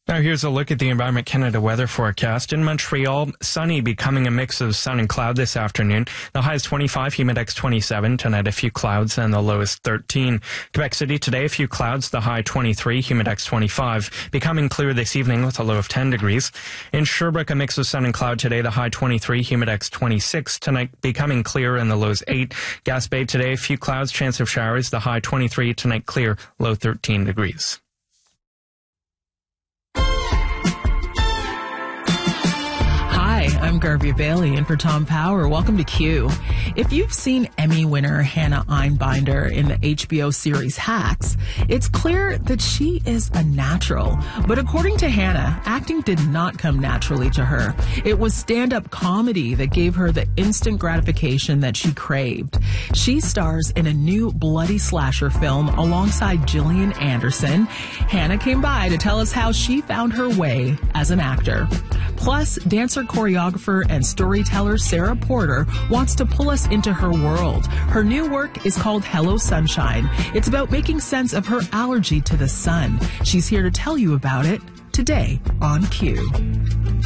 Now here's a look at the Environment Canada weather forecast. In Montreal, sunny, becoming a mix of sun and cloud this afternoon. The high is 25, humidex 27. Tonight, a few clouds and the low is 13. Quebec City today, a few clouds, the high 23, humidex 25. Becoming clear this evening with a low of 10 degrees. In Sherbrooke, a mix of sun and cloud today, the high 23, humidex 26. Tonight, becoming clear and the low is 8. Gaspé today, a few clouds, chance of showers, the high 23. Tonight, clear, low 13 degrees. I'm Garvey Bailey, and for Tom Power, welcome to Q. If you've seen Emmy winner Hannah Einbinder in the HBO series Hacks, it's clear that she is a natural. But according to Hannah, acting did not come naturally to her. It was stand-up comedy that gave her the instant gratification that she craved. She stars in a new bloody slasher film alongside Gillian Anderson. Hannah came by to tell us how she found her way as an actor. Plus, dancer, choreographer, and storyteller Sarah Porter wants to pull us into her world. Her new work is called Hello Sunshine. It's about making sense of her allergy to the sun. She's here to tell you about it today on Q.